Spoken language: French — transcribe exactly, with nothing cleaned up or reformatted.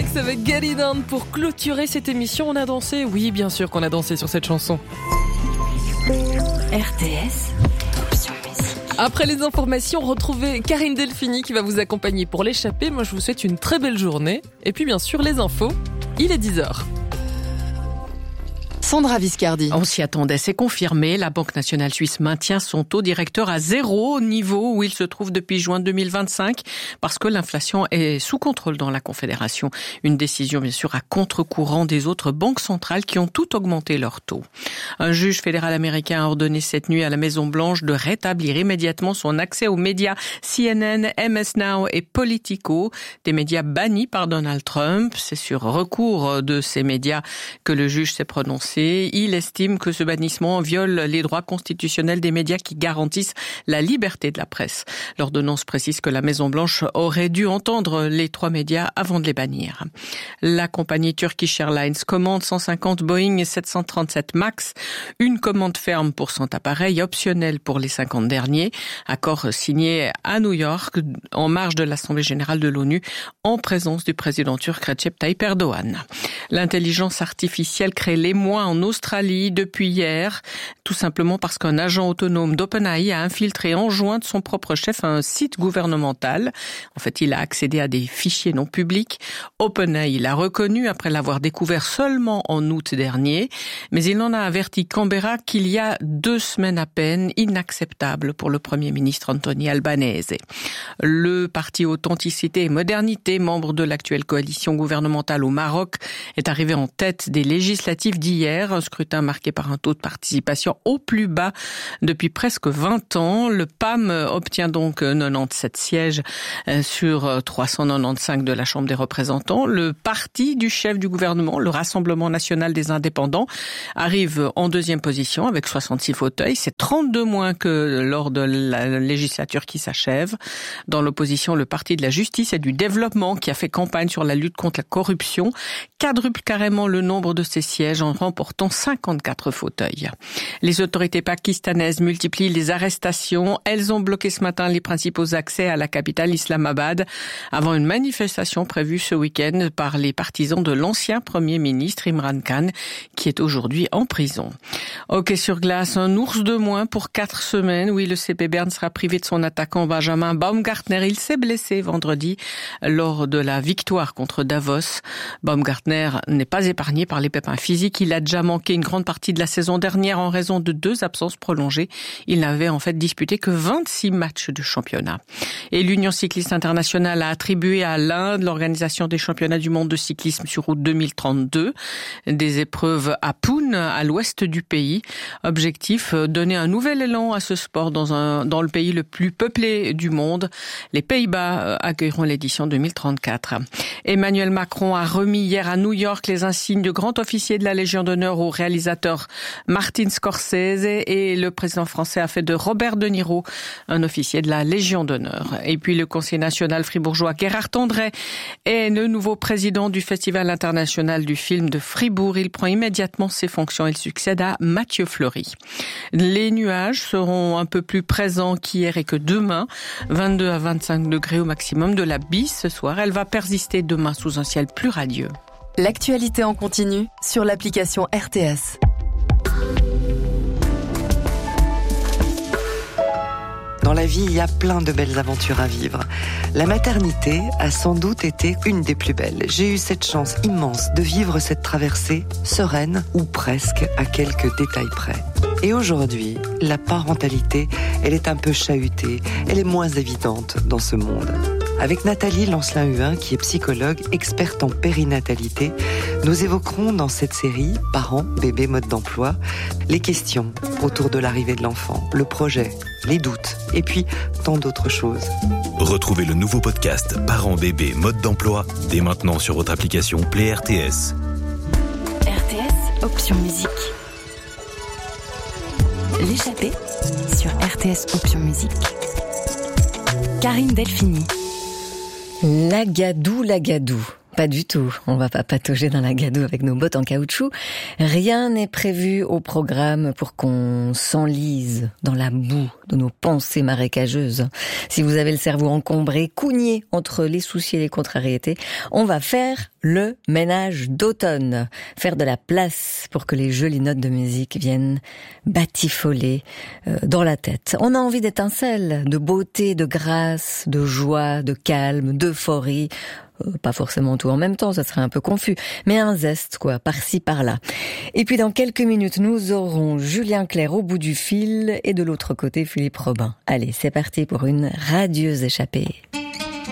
Max avec Get It On pour clôturer cette émission. On a dansé, oui bien sûr qu'on a dansé sur cette chanson. R T S Option Musique. Après les informations, retrouvez Karine Delphini qui va vous accompagner pour l'échappée. Moi je vous souhaite une très belle journée. Et puis bien sûr les infos, il est dix heures. Sandra Viscardi. On s'y attendait, c'est confirmé. La Banque nationale suisse maintient son taux directeur à zéro, au niveau où il se trouve depuis juin deux mille vingt-cinq, parce que l'inflation est sous contrôle dans la Confédération. Une décision, bien sûr, à contre-courant des autres banques centrales qui ont toutes augmenté leur taux. Un juge fédéral américain a ordonné cette nuit à la Maison-Blanche de rétablir immédiatement son accès aux médias C N N, M S Now et Politico, des médias bannis par Donald Trump. C'est sur recours de ces médias que le juge s'est prononcé. Il estime que ce bannissement viole les droits constitutionnels des médias qui garantissent la liberté de la presse. L'ordonnance précise que la Maison-Blanche aurait dû entendre les trois médias avant de les bannir. La compagnie Turkish Airlines commande cent cinquante Boeing sept cent trente-sept MAX, une commande ferme pour cent appareils, optionnelle pour les cinquante derniers. Accord signé à New York, en marge de l'Assemblée générale de l'ONU, en présence du président turc Recep Tayyip Erdogan. L'intelligence artificielle crée l'émoi en Australie depuis hier, tout simplement parce qu'un agent autonome d'OpenAI a infiltré en juin de son propre chef un site gouvernemental. En fait, il a accédé à des fichiers non publics. OpenAI l'a reconnu après l'avoir découvert seulement en août dernier, mais il en a averti Canberra qu'il y a deux semaines à peine, inacceptable pour le Premier ministre Anthony Albanese. Le parti Authenticité et Modernité, membre de l'actuelle coalition gouvernementale au Maroc, est arrivé en tête des législatives d'hier. Un scrutin marqué par un taux de participation au plus bas depuis presque vingt ans. Le P A M obtient donc quatre-vingt-dix-sept sièges sur trois cent quatre-vingt-quinze de la Chambre des représentants. Le parti du chef du gouvernement, le Rassemblement national des indépendants, arrive en deuxième position avec soixante-six fauteuils. C'est trente-deux moins que lors de la législature qui s'achève. Dans l'opposition, le Parti de la justice et du développement, qui a fait campagne sur la lutte contre la corruption, quadruple carrément le nombre de ses sièges en remportant cinquante-quatre fauteuils. Les autorités pakistanaises multiplient les arrestations. Elles ont bloqué ce matin les principaux accès à la capitale Islamabad avant une manifestation prévue ce week-end par les partisans de l'ancien Premier ministre Imran Khan, qui est aujourd'hui en prison. Hockey sur glace, un ours de moins pour quatre semaines. Oui, le C P Berne sera privé de son attaquant Benjamin Baumgartner. Il s'est blessé vendredi lors de la victoire contre Davos. Baumgartner n'est pas épargné par les pépins physiques. Il a déjà manqué une grande partie de la saison dernière en raison de deux absences prolongées. Il n'avait en fait disputé que vingt-six matchs de championnat. Et l'Union cycliste internationale a attribué à l'Inde l'organisation des championnats du monde de cyclisme sur route deux mille trente-deux. Des épreuves à Pune, à l'ouest du pays. Objectif, donner un nouvel élan à ce sport dans, un, dans le pays le plus peuplé du monde. Les Pays-Bas accueilleront l'édition deux mille trente-quatre. Emmanuel Macron a remis hier à New York les insignes de grand officier de la Légion d'honneur au réalisateur Martin Scorsese, et le président français a fait de Robert De Niro un officier de la Légion d'honneur. Et puis le conseiller national fribourgeois Gérard Tondray est le nouveau président du Festival international du film de Fribourg. Il prend immédiatement ses fonctions. Il succède à Mathieu Fleury. Les nuages seront un peu plus présents qu'hier et que demain. vingt-deux à vingt-cinq degrés au maximum. De la bise ce soir. Elle va persister demain sous un ciel plus radieux. L'actualité en continu sur l'application R T S. Dans la vie, il y a plein de belles aventures à vivre. La maternité a sans doute été une des plus belles. J'ai eu cette chance immense de vivre cette traversée sereine, ou presque, à quelques détails près. Et aujourd'hui, la parentalité, elle est un peu chahutée, elle est moins évidente dans ce monde. Avec Nathalie Lancelin-Huin, qui est psychologue, experte en périnatalité, nous évoquerons dans cette série « Parents, bébés, mode d'emploi » les questions autour de l'arrivée de l'enfant, le projet, les doutes, et puis tant d'autres choses. Retrouvez le nouveau podcast « Parents, bébés, mode d'emploi » dès maintenant sur votre application Play R T S. R T S, option musique. L'échappée sur R T S, option musique. Karine Delphini. Lagadou, Lagadou. pas du tout. On va pas patauger dans la gadoue avec nos bottes en caoutchouc. Rien n'est prévu au programme pour qu'on s'enlise dans la boue de nos pensées marécageuses. Si vous avez le cerveau encombré, cougné entre les soucis et les contrariétés, on va faire le ménage d'automne. Faire de la place pour que les jolies notes de musique viennent batifoler euh, dans la tête. On a envie d'étincelles, de beauté, de grâce, de joie, de calme, d'euphorie. Euh, pas forcément tout en même temps, ça serait un peu confus, mais un zeste, quoi, par-ci, par-là. Et puis dans quelques minutes, nous aurons Julien Clerc au bout du fil et de l'autre côté, Philippe Robin. Allez, c'est parti pour une radieuse échappée.